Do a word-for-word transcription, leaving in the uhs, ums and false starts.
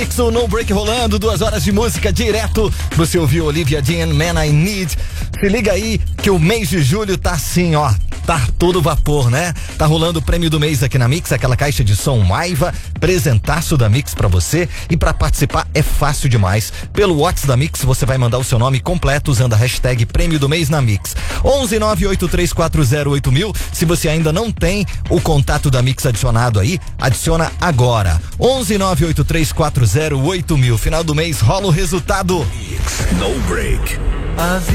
O No Break rolando, duas horas de música direto. Você ouviu Olivia Dean, Man I Need. Se liga aí que o mês de julho tá assim, ó. Tá todo vapor, né? Tá rolando o prêmio do mês aqui na Mix, aquela caixa de som Maiva, presentaço da Mix pra você. E pra participar é fácil demais. Pelo WhatsApp da Mix você vai mandar o seu nome completo usando a hashtag prêmio do mês na Mix. onze nove oito três quatro zero oito mil. Se você ainda não tem o contato da Mix adicionado aí, adiciona agora. onze nove oito três quatro zero oito mil. Final do mês rola o resultado. No Break.